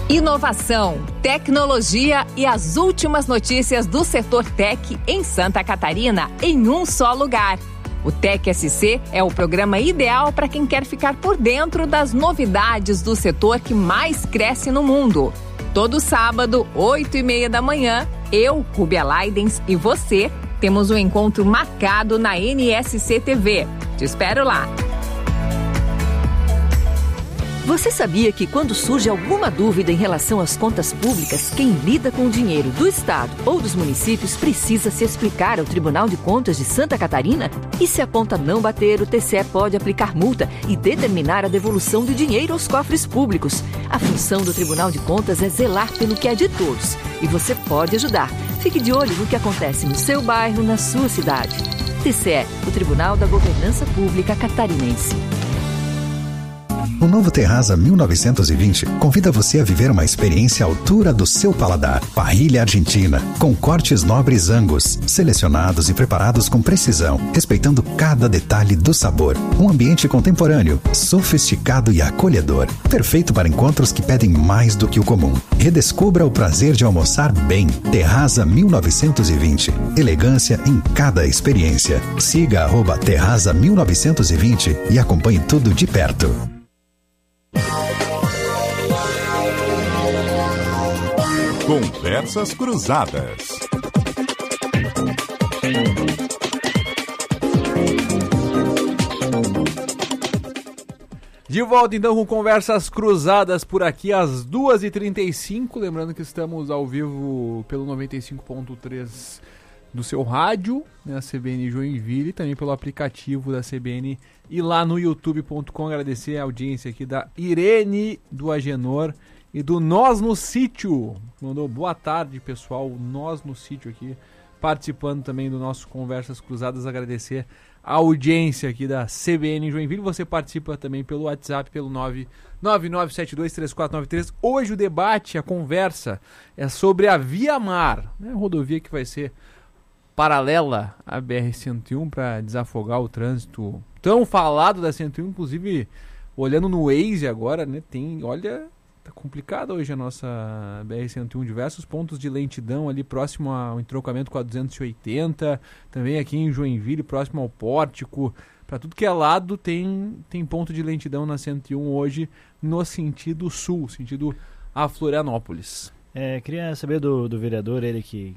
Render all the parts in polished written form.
Inovação, tecnologia e as últimas notícias do setor tech em Santa Catarina em um só lugar. O Tech SC é o programa ideal para quem quer ficar por dentro das novidades do setor que mais cresce no mundo. Todo sábado, 8h30 da manhã, eu, Rúbia Leidens e você temos um encontro marcado na NSC TV. Te espero lá. Você sabia que quando surge alguma dúvida em relação às contas públicas, quem lida com o dinheiro do Estado ou dos municípios precisa se explicar ao Tribunal de Contas de Santa Catarina? E se a conta não bater, o TCE pode aplicar multa e determinar a devolução do dinheiro aos cofres públicos. A função do Tribunal de Contas é zelar pelo que é de todos. E você pode ajudar. Fique de olho no que acontece no seu bairro, na sua cidade. TCE, o Tribunal da Governança Pública Catarinense. O novo Terraza 1920 convida você a viver uma experiência à altura do seu paladar. Parrilha argentina, com cortes nobres Angus, selecionados e preparados com precisão, respeitando cada detalhe do sabor. Um ambiente contemporâneo, sofisticado e acolhedor. Perfeito para encontros que pedem mais do que o comum. Redescubra o prazer de almoçar bem. Terraza 1920. Elegância em cada experiência. Siga @Terraza 1920 e acompanhe tudo de perto. Conversas Cruzadas. De volta então com Conversas Cruzadas por aqui às 2h35. Lembrando que estamos ao vivo pelo 95.3 do seu rádio, né, a CBN Joinville, e também pelo aplicativo da CBN e lá no youtube.com. Agradecer a audiência aqui da Irene, do Agenor e do Nós no Sítio. Mandou boa tarde, pessoal. Nós no Sítio aqui, participando também do nosso Conversas Cruzadas. Agradecer a audiência aqui da CBN Joinville. Você participa também pelo WhatsApp, pelo 999723493. Hoje o debate, a conversa é sobre a Via Mar, né? Rodovia que vai ser paralela à BR-101 para desafogar o trânsito tão falado da 101, inclusive olhando no Waze agora, né, tá complicado hoje a nossa BR-101, diversos pontos de lentidão ali próximo ao entroncamento com a 280, também aqui em Joinville, próximo ao Pórtico, para tudo que é lado tem ponto de lentidão na 101 hoje no sentido sul, sentido a Florianópolis. Queria saber do vereador, ele que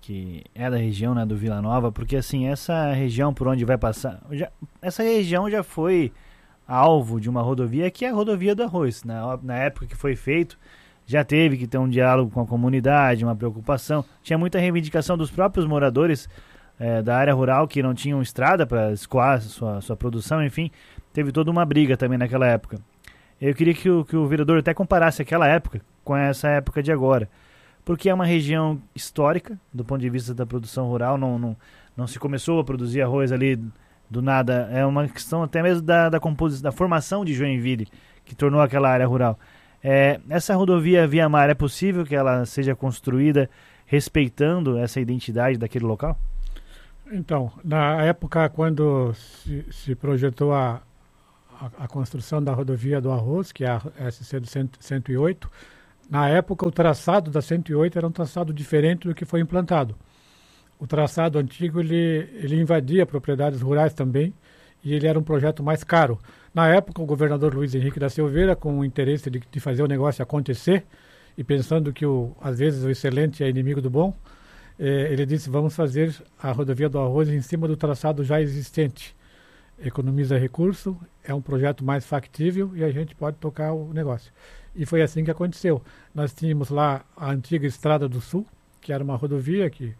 é da região, né, do Vila Nova, porque assim, essa região por onde vai passar, essa região já foi alvo de uma rodovia que é a rodovia do Arroz. Na época que foi feito, já teve que ter um diálogo com a comunidade, uma preocupação, tinha muita reivindicação dos próprios moradores da área rural que não tinham estrada para escoar sua produção, enfim, teve toda uma briga também naquela época. Eu queria que o vereador até comparasse aquela época com essa época de agora, porque é uma região histórica do ponto de vista da produção rural, não se começou a produzir arroz ali do nada, é uma questão até mesmo da formação de Joinville, que tornou aquela área rural. Essa rodovia Via Mar, é possível que ela seja construída respeitando essa identidade daquele local? Então, na época quando se projetou a construção da rodovia do Arroz, que é a SC do 108, na época o traçado da 108 era um traçado diferente do que foi implantado. O traçado antigo ele invadia propriedades rurais também, e ele era um projeto mais caro. Na época, o governador Luiz Henrique da Silveira, com o interesse de fazer o negócio acontecer, e pensando que às vezes o excelente é inimigo do bom, ele disse: vamos fazer a rodovia do Arroz em cima do traçado já existente. Economiza recurso, é um projeto mais factível e a gente pode tocar o negócio. E foi assim que aconteceu. Nós tínhamos lá a antiga Estrada do Sul, que era uma rodovia que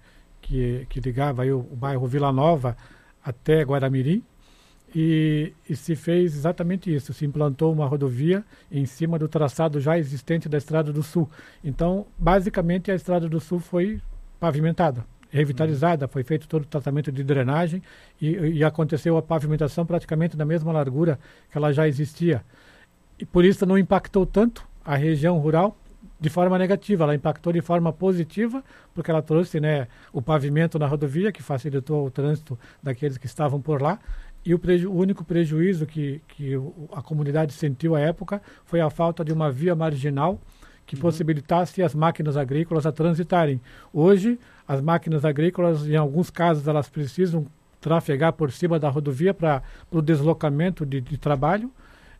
ligava aí o bairro Vila Nova até Guaramirim, e se fez exatamente isso, se implantou uma rodovia em cima do traçado já existente da Estrada do Sul. Então, basicamente, a Estrada do Sul foi pavimentada, revitalizada, foi feito todo o tratamento de drenagem e aconteceu a pavimentação praticamente na mesma largura que ela já existia. E por isso não impactou tanto a região rural de forma negativa, ela impactou de forma positiva, porque ela trouxe, né, o pavimento na rodovia, que facilitou o trânsito daqueles que estavam por lá, e o único prejuízo que a comunidade sentiu à época foi a falta de uma via marginal que possibilitasse as máquinas agrícolas a transitarem. Hoje, as máquinas agrícolas, em alguns casos, elas precisam trafegar por cima da rodovia para o deslocamento de trabalho,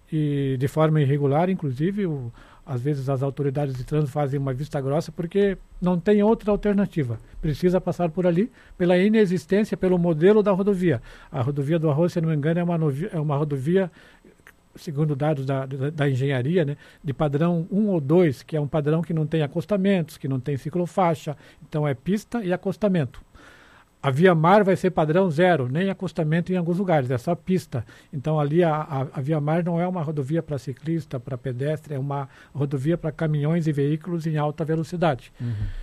e de forma irregular, inclusive, às vezes as autoridades de trânsito fazem uma vista grossa porque não tem outra alternativa. Precisa passar por ali pela inexistência, pelo modelo da rodovia. A rodovia do Arroz, se não me engano, é uma rodovia, segundo dados da engenharia, né, de padrão 1 ou 2, que é um padrão que não tem acostamentos, que não tem ciclofaixa, então é pista e acostamento. A Via Mar vai ser padrão 0, nem acostamento em alguns lugares, é só pista. Então ali a Via Mar não é uma rodovia para ciclista, para pedestre, é uma rodovia para caminhões e veículos em alta velocidade.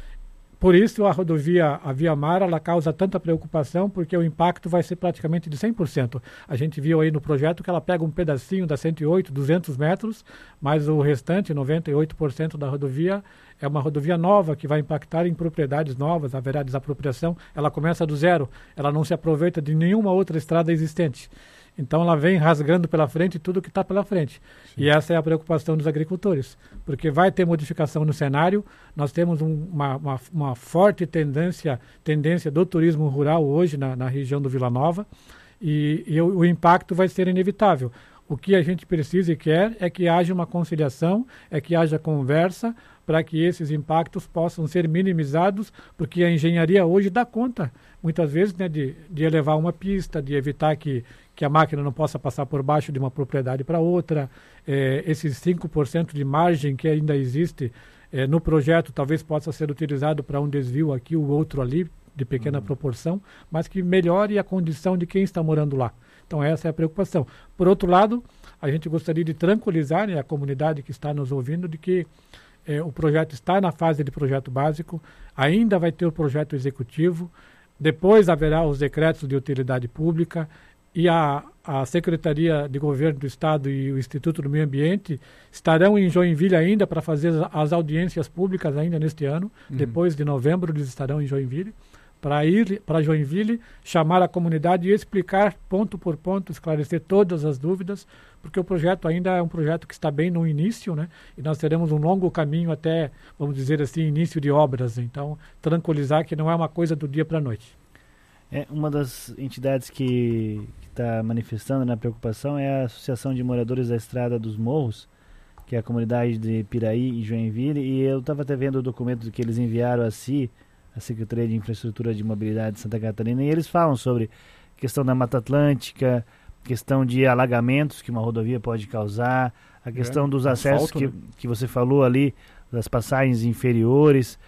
Por isso a Via Mar, ela causa tanta preocupação, porque o impacto vai ser praticamente de 100%. A gente viu aí no projeto que ela pega um pedacinho da 108, 200 metros, mas o restante, 98% da rodovia, é uma rodovia nova que vai impactar em propriedades novas, haverá desapropriação, ela começa do zero, ela não se aproveita de nenhuma outra estrada existente. Então ela vem rasgando pela frente tudo que está pela frente. Sim. E essa é a preocupação dos agricultores, porque vai ter modificação no cenário. Nós temos uma forte tendência do turismo rural hoje na região do Vila Nova, e o impacto vai ser inevitável. O que a gente precisa e quer é que haja uma conciliação, é que haja conversa, para que esses impactos possam ser minimizados, porque a engenharia hoje dá conta, muitas vezes, né, de elevar uma pista, de evitar que a máquina não possa passar por baixo de uma propriedade para outra. Esses 5% de margem que ainda existe no projeto talvez possa ser utilizado para um desvio aqui, o outro ali, de pequena proporção, mas que melhore a condição de quem está morando lá. Então essa é a preocupação. Por outro lado, a gente gostaria de tranquilizar, né, a comunidade que está nos ouvindo de que o projeto está na fase de projeto básico, ainda vai ter o projeto executivo, depois haverá os decretos de utilidade pública, e a Secretaria de Governo do Estado e o Instituto do Meio Ambiente estarão em Joinville ainda para fazer as audiências públicas ainda neste ano. Depois de novembro eles estarão em Joinville, para ir para Joinville, chamar a comunidade e explicar ponto por ponto, esclarecer todas as dúvidas, porque o projeto ainda é um projeto que está bem no início, né? E nós teremos um longo caminho até, vamos dizer assim, início de obras. Então, tranquilizar que não é uma coisa do dia para a noite. Uma das entidades que está manifestando na preocupação é a Associação de Moradores da Estrada dos Morros, que é a comunidade de Piraí e Joinville, e eu estava até vendo o documento que eles enviaram a Secretaria de Infraestrutura de Mobilidade de Santa Catarina, e eles falam sobre a questão da Mata Atlântica, questão de alagamentos que uma rodovia pode causar, a questão dos acessos que você falou ali, das passagens inferiores.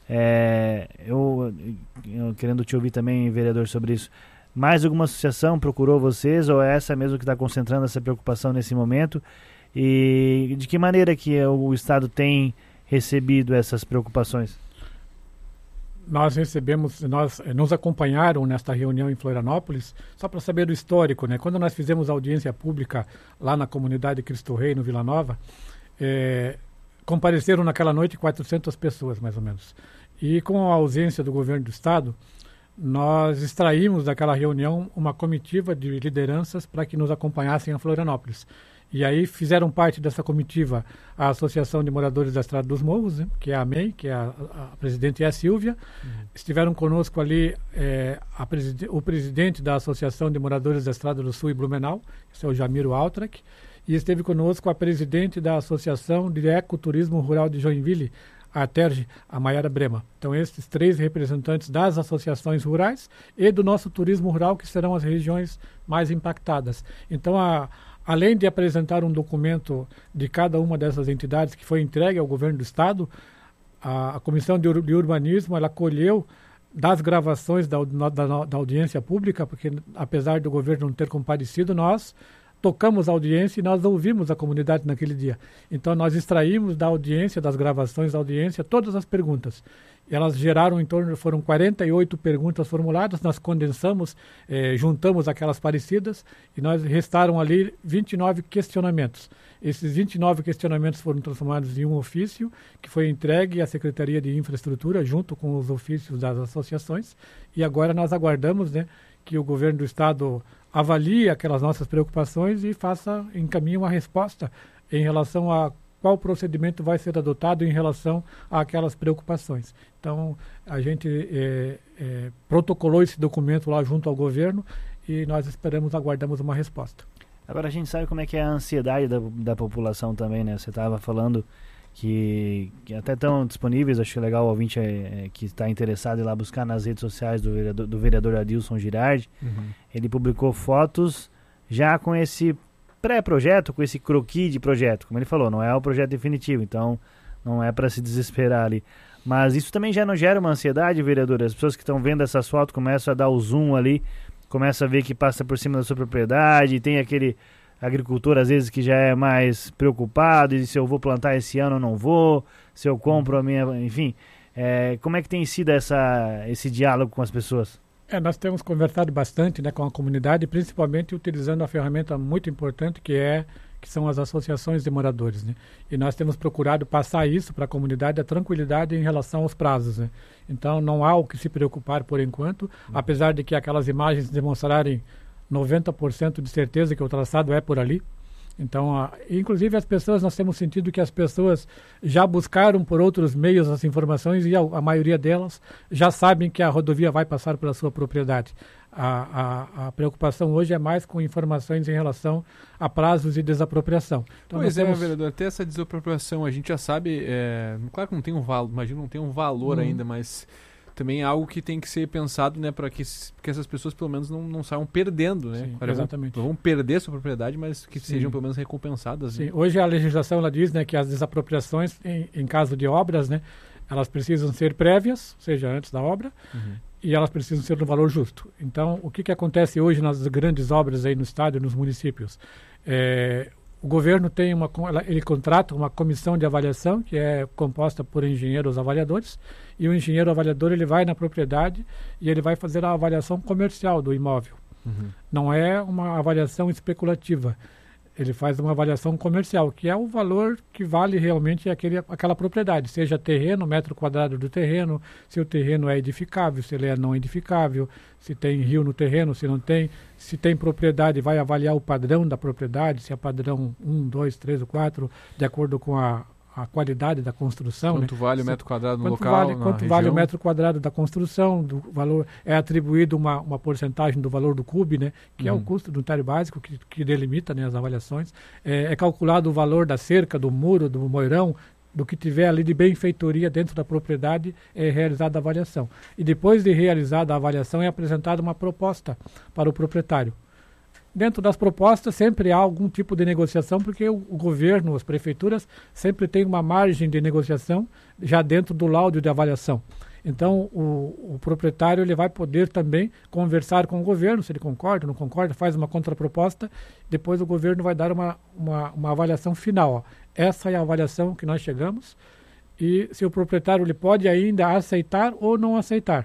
Eu querendo te ouvir também, vereador, sobre isso. Mais alguma associação procurou vocês, ou é essa mesmo que está concentrando essa preocupação nesse momento? E de que maneira que o Estado tem recebido essas preocupações? Nós nos acompanharam nesta reunião em Florianópolis, só para saber do histórico, né? Quando nós fizemos a audiência pública lá na comunidade Cristo Rei, no Vila Nova, compareceram naquela noite 400 pessoas, mais ou menos. E com a ausência do governo do Estado, nós extraímos daquela reunião uma comitiva de lideranças para que nos acompanhassem a Florianópolis. E aí fizeram parte dessa comitiva a Associação de Moradores da Estrada dos Morros, né, que é a AMEI, que é a presidente é a Silvia. Estiveram conosco ali o presidente da Associação de Moradores da Estrada do Sul e Blumenau, que é o Jamiro Altrak, e esteve conosco a presidente da Associação de Ecoturismo Rural de Joinville, a Terge, a Maiara Brema. Então, esses 3 representantes das associações rurais e do nosso turismo rural, que serão as regiões mais impactadas. Então, além de apresentar um documento de cada uma dessas entidades que foi entregue ao governo do Estado, a Comissão de Urbanismo, ela colheu das gravações da audiência pública, porque apesar do governo não ter comparecido, nós tocamos a audiência e nós ouvimos a comunidade naquele dia. Então nós extraímos da audiência, das gravações da audiência, todas as perguntas. Elas geraram foram 48 perguntas formuladas, nós condensamos, juntamos aquelas parecidas e nós restaram ali 29 questionamentos. Esses 29 questionamentos foram transformados em um ofício que foi entregue à Secretaria de Infraestrutura junto com os ofícios das associações, e agora nós aguardamos, né, que o governo do Estado avalie aquelas nossas preocupações e encaminhe uma resposta em relação a qual procedimento vai ser adotado em relação àquelas preocupações. Então, a gente protocolou esse documento lá junto ao governo e nós aguardamos uma resposta. Agora a gente sabe como é que é a ansiedade da população também, né? Você estava falando que até estão disponíveis, acho legal o ouvinte que está interessado em ir lá buscar nas redes sociais do vereador Adilson Girardi. Ele publicou fotos já com esse pré-projeto, com esse croquis de projeto, como ele falou, não é o projeto definitivo, então não é para se desesperar ali. Mas isso também já não gera uma ansiedade, vereador? As pessoas que estão vendo essas fotos começam a dar o zoom ali, começam a ver que passa por cima da sua propriedade, tem aquele agricultor às vezes que já é mais preocupado, e se eu vou plantar esse ano ou não vou, se eu compro a minha... Enfim, como é que tem sido esse diálogo com as pessoas? Nós temos conversado bastante, né, com a comunidade, principalmente utilizando a ferramenta muito importante que são as associações de moradores, né? E nós temos procurado passar isso para a comunidade, a tranquilidade em relação aos prazos, né? Então não há o que se preocupar por enquanto, apesar de que aquelas imagens demonstrarem 90% de certeza que o traçado é por ali. Então, inclusive nós temos sentido que as pessoas já buscaram por outros meios as informações e a maioria delas já sabem que a rodovia vai passar pela sua propriedade. A preocupação hoje é mais com informações em relação a prazos de desapropriação. Então, pois vereador, até essa desapropriação a gente já sabe, claro que não tem um valor, imagino não tem um valor ainda, mas também é algo que tem que ser pensado, né, para que essas pessoas pelo menos não saiam perdendo, né? Sim, exatamente. Vão perder sua propriedade, mas que sejam pelo menos recompensadas. Sim. Né? Hoje a legislação ela diz, né, que as desapropriações em caso de obras, né, elas precisam ser prévias, ou seja, antes da obra, e elas precisam ser no valor justo. Então, o que acontece hoje nas grandes obras aí no estado e nos municípios? O governo ele contrata uma comissão de avaliação que é composta por engenheiros avaliadores, e o engenheiro avaliador ele vai na propriedade e ele vai fazer a avaliação comercial do imóvel. Não é uma avaliação especulativa. Ele faz uma avaliação comercial, que é o valor que vale realmente aquela propriedade, seja terreno, metro quadrado do terreno, se o terreno é edificável, se ele é não edificável, se tem rio no terreno, se não tem, se tem propriedade, vai avaliar o padrão da propriedade, se é padrão 1, 2, 3 ou 4, de acordo com a qualidade da construção. Quanto vale o metro quadrado no local, quanto vale o metro quadrado da construção, do valor, é atribuído uma porcentagem do valor do CUB, né, que é o custo do unitário básico, que delimita, né, as avaliações. É calculado o valor da cerca, do muro, do moirão, do que tiver ali de benfeitoria dentro da propriedade, é realizada a avaliação. E depois de realizada a avaliação, é apresentada uma proposta para o proprietário. Dentro das propostas sempre há algum tipo de negociação, porque o governo, as prefeituras, sempre tem uma margem de negociação já dentro do laudo de avaliação. Então, o proprietário ele vai poder também conversar com o governo, se ele concorda, não concorda, faz uma contraproposta, depois o governo vai dar uma avaliação final. Ó. Essa é a avaliação que nós chegamos, e se o proprietário ele pode ainda aceitar ou não aceitar.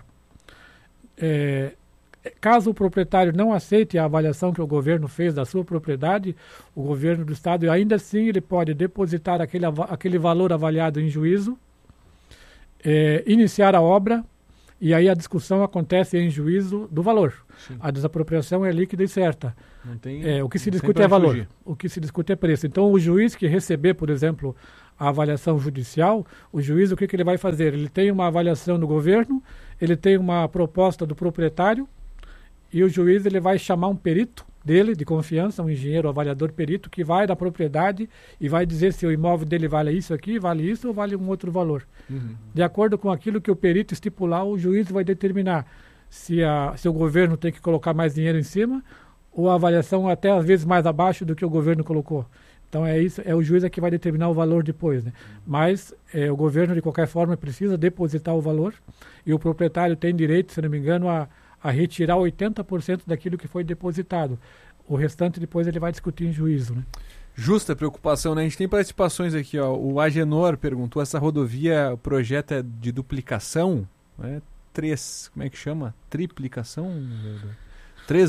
Caso o proprietário não aceite a avaliação que o governo fez da sua propriedade, o governo do estado ainda assim ele pode depositar aquele valor avaliado em juízo, iniciar a obra, e aí a discussão acontece em juízo do valor. Sim. A desapropriação é líquida e certa. O que se discute é valor, fugir. O que se discute é preço. Então o juiz que receber, por exemplo, a avaliação judicial, o juiz o que ele vai fazer? Ele tem uma avaliação do governo, ele tem uma proposta do proprietário, e o juiz ele vai chamar um perito dele, de confiança, um engenheiro avaliador perito, que vai da propriedade e vai dizer se o imóvel dele vale isso aqui, vale isso ou vale um outro valor. De acordo com aquilo que o perito estipular, o juiz vai determinar se o governo tem que colocar mais dinheiro em cima ou a avaliação até às vezes mais abaixo do que o governo colocou. Então é o juiz que vai determinar o valor depois, né? Mas o governo de qualquer forma precisa depositar o valor e o proprietário tem direito, se não me engano, a retirar 80% daquilo que foi depositado. O restante depois ele vai discutir em juízo, né? Justa preocupação, né? A gente tem participações aqui, ó. O Agenor perguntou, essa rodovia, o projeto é de duplicação? Como é que chama? Triplicação? 3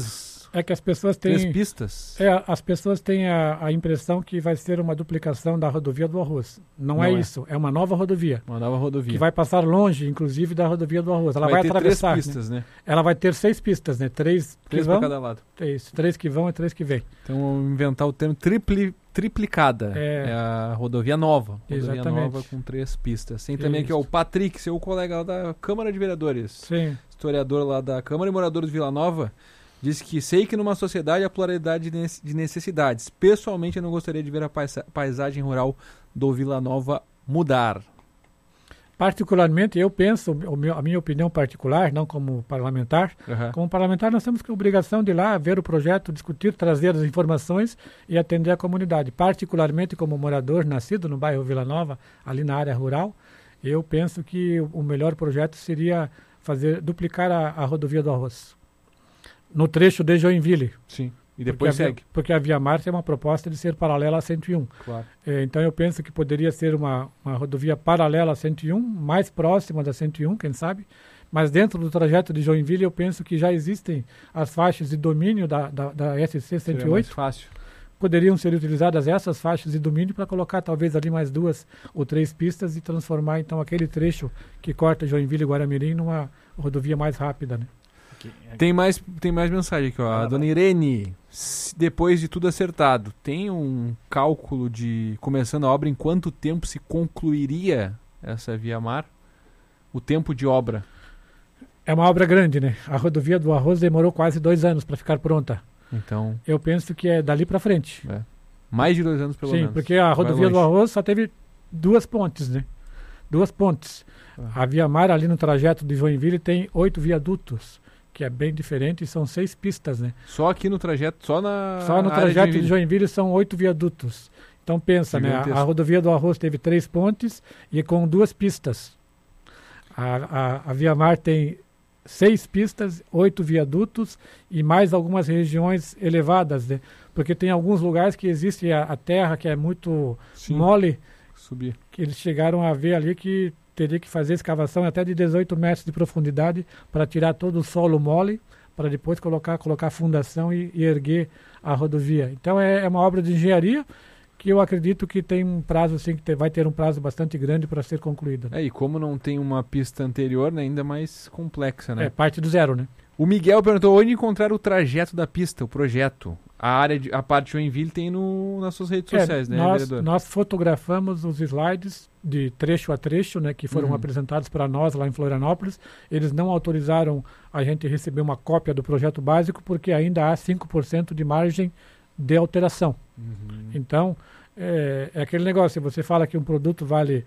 isso? É que as pessoas têm... 3 pistas? As pessoas têm a impressão que vai ser uma duplicação da rodovia do Arroz. Não é isso, é uma nova rodovia. Uma nova rodovia. Que vai passar longe, inclusive, da rodovia do Arroz. Ela vai ter atravessar. 3 pistas, né? Ela vai ter 6 pistas, né? 3 que vão... para cada lado. É isso, 3 que vão e 3 que vêm. Então, vamos inventar o termo triplicada. É a rodovia nova. Rodovia Exatamente. nova com 3 pistas. Tem também aqui ó, o Patrick, seu colega lá da Câmara de Vereadores. Sim. Historiador lá da Câmara e morador de Vila Nova. Diz que sei que numa sociedade há pluralidade de necessidades. Pessoalmente, eu não gostaria de ver a paisagem rural do Vila Nova mudar. Particularmente, eu penso, a minha opinião particular, não como parlamentar, como parlamentar nós temos a obrigação de ir lá ver o projeto, discutir, trazer as informações e atender a comunidade. Particularmente como morador nascido no bairro Vila Nova, ali na área rural, eu penso que o melhor projeto seria duplicar a rodovia do Arroz. No trecho de Joinville. Sim, e depois segue. Porque a Via Mar tem uma proposta de ser paralela a 101. Claro. Então eu penso que poderia ser uma rodovia paralela a 101, mais próxima da 101, quem sabe. Mas dentro do trajeto de Joinville eu penso que já existem as faixas de domínio da SC 108. Seria mais fácil. Poderiam ser utilizadas essas faixas de domínio para colocar talvez ali mais 2 ou 3 pistas e transformar então aquele trecho que corta Joinville e Guaramirim numa rodovia mais rápida, né? Tem mais mensagem aqui, ó. A dona Irene, depois de tudo acertado, tem um cálculo de, começando a obra, em quanto tempo se concluiria essa Via Mar? O tempo de obra? É uma obra grande, né? A rodovia do Arroz demorou quase 2 anos para ficar pronta. Então... Eu penso que é dali para frente. Mais de 2 anos, pelo menos. Sim, porque a rodovia do Arroz só teve 2 pontes, né? 2 pontes. A Via Mar, ali no trajeto de Joinville, tem 8 viadutos. Que é bem diferente, e são 6 pistas, né? Só aqui no trajeto, só no trajeto de Joinville são 8 viadutos. Então pensa, né? A rodovia do Arroz teve 3 pontes e com 2 pistas. A Via Mar tem 6 pistas, 8 viadutos e mais algumas regiões elevadas, né? Porque tem alguns lugares que existe a terra que é muito mole, subir. Que eles chegaram a ver ali que teria que fazer escavação até de 18 metros de profundidade para tirar todo o solo mole, para depois colocar fundação e erguer a rodovia. Então é uma obra de engenharia que eu acredito que tem um prazo, assim, que vai ter um prazo bastante grande para ser concluída. E como não tem uma pista anterior, né, ainda mais complexa, né? Parte do zero, né? O Miguel perguntou onde encontrar o trajeto da pista, o projeto. A parte de Joinville tem nas suas redes sociais, né, vereador? Nós fotografamos os slides de trecho a trecho, né, que foram apresentados para nós lá em Florianópolis. Eles não autorizaram a gente receber uma cópia do projeto básico porque ainda há 5% de margem de alteração. Então, é aquele negócio, se você fala que um produto vale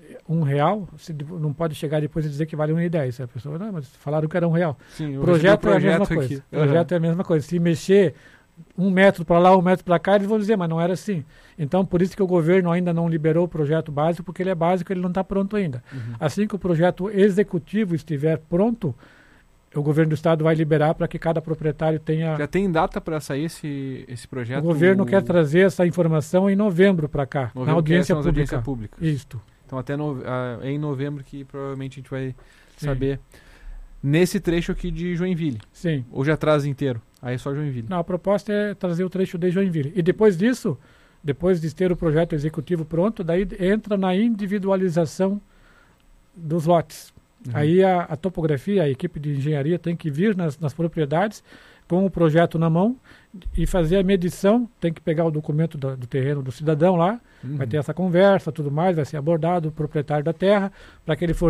R$1, você não pode chegar depois e dizer que vale R$1,10. A pessoa, não, mas falaram que era R$1. Sim, o projeto é a mesma coisa. O projeto é a mesma coisa. Se mexer 1 metro para lá, 1 metro para cá, eles vão dizer, mas não era assim. Então, por isso que o governo ainda não liberou o projeto básico, porque ele é básico, ele não está pronto ainda. Assim que o projeto executivo estiver pronto, o governo do estado vai liberar para que cada proprietário tenha... Já tem data para sair esse projeto? O governo quer trazer essa informação em novembro para cá, na audiência pública. Isto. Então, até em novembro que provavelmente a gente vai saber. Nesse trecho aqui de Joinville? Sim. Ou já traz inteiro? Aí é só Joinville? Não, a proposta é trazer o trecho de Joinville. E depois disso, depois de ter o projeto executivo pronto, daí entra na individualização dos lotes. Aí a topografia, a equipe de engenharia tem que vir nas propriedades com o projeto na mão e fazer a medição, tem que pegar o documento do terreno do cidadão lá, vai ter essa conversa, tudo mais, vai ser abordado o proprietário da terra, para que ele for